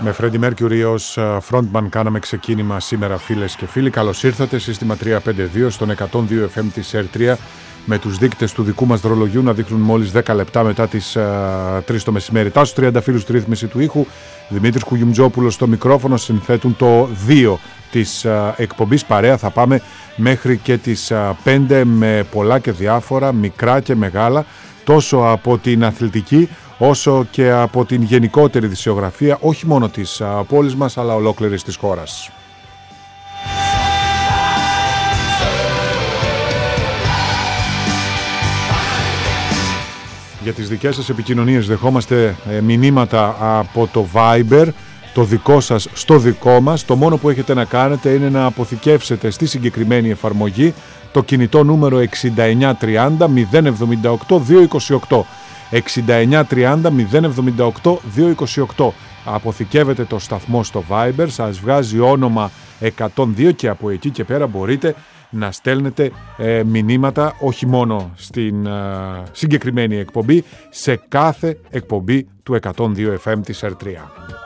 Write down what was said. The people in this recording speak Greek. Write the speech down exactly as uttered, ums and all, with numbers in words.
Με Freddie Mercury ως frontman κάναμε ξεκίνημα σήμερα, φίλες και φίλοι. Καλώς ήρθατε, σύστημα τριακόσια πενήντα δύο στον εκατόν δύο εφ εμ της αρ τρία, με τους δείκτες του δικού μας δρολογιού να δείχνουν μόλις δέκα λεπτά μετά τις uh, τρεις το μεσημέρι. Τάσος Τριανταφύλου στη ρύθμιση του ήχου, Δημήτρης Κουγιουμτζόπουλος στο μικρόφωνο, συνθέτουν το δύο της uh, εκπομπής. Παρέα θα πάμε μέχρι και τις uh, πέντε με πολλά και διάφορα, μικρά και μεγάλα, τόσο από την αθλητική όσο και από την γενικότερη δισιογραφία, όχι μόνο της uh, πόλης μας, αλλά ολόκληρης της χώρας. Για τις δικές σας επικοινωνίες δεχόμαστε ε, μηνύματα από το Viber, το δικό σας στο δικό μας. Το μόνο που έχετε να κάνετε είναι να αποθηκεύσετε στη συγκεκριμένη εφαρμογή το κινητό νούμερο εξήντα εννιά τριάντα μηδέν εβδομήντα οκτώ διακόσια είκοσι οκτώ. εξήντα εννιά τριάντα μηδέν εβδομήντα οκτώ διακόσια είκοσι οκτώ. Αποθηκεύετε το σταθμό στο Viber, σας βγάζει όνομα εκατόν δύο και από εκεί και πέρα μπορείτε να στέλνετε ε, μηνύματα όχι μόνο στην ε, συγκεκριμένη εκπομπή, σε κάθε εκπομπή του εκατόν δύο εφ εμ της αρ τρία.